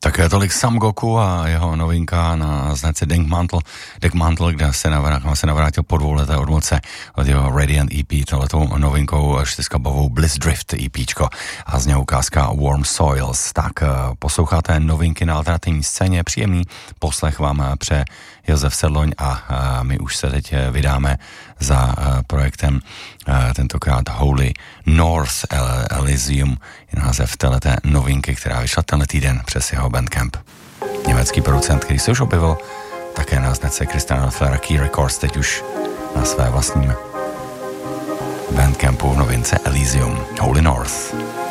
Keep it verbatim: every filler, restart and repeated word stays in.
Tak je tolik Sam Goku a jeho novinka na značce Denkmantel, Denkmantel, kde se, navrátil, se navrátil po dvou leté odmoce od jeho Radiant E P, tohletou novinkou čtyřskabovou Bliss Drift EPčko a z něho ukázka Warm Soils. Tak posloucháte novinky na alternativní scéně, příjemný poslech vám pře Josef Sedloň a my už se teď vydáme za projektem tentokrát Holy North Elysium je název téhleté novinky, která vyšla tenhle týden přes jeho Bandcamp. Německý producent, který se už objevil také na značce Christiana Flera Key Records, teď už na své vlastním Bandcampu v novince Elysium Holy North.